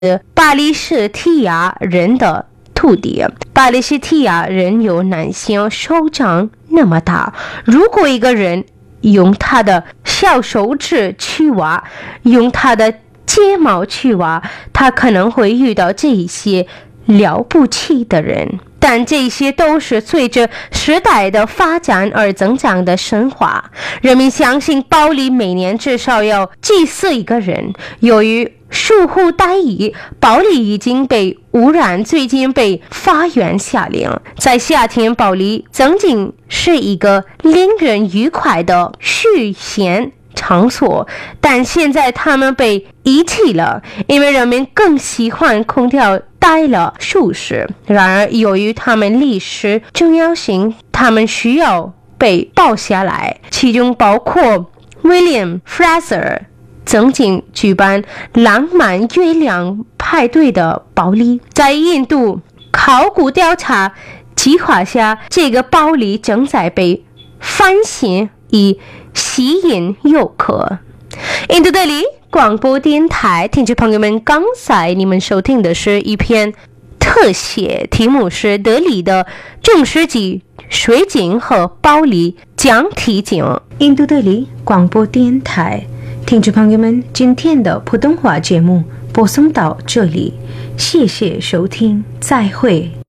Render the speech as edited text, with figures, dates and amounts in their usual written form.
巴勒斯提亚人的土地。巴勒斯提亚人有男性手掌那么大，如果一个人用他的小手指去挖，用他的睫毛去挖，他可能会遇到这些了不起的人。但这些都是随着时代的发展而增长的神话。人们相信保利每年至少要祭祀一个人。由于疏忽大意，保利已经被污染，最近被法院下令。在夏天，保利曾经是一个令人愉快的续弦场所，但现在他们被遗弃了，因为人们更喜欢空调待了舒适。然而，由于他们历史重要性，他们需要被保下来，其中包括 William Fraser 曾经举办浪漫月亮派对的保利。在印度考古调查计划下，这个保利正在被翻新，以吸引游客。印度德里广播电台听众朋友们，刚才你们收听的是一篇特写，题目是德里的中世纪水井和保利讲题井。印度德里广播电台听众朋友们，今天的普通话节目播送到这里，谢谢收听，再会。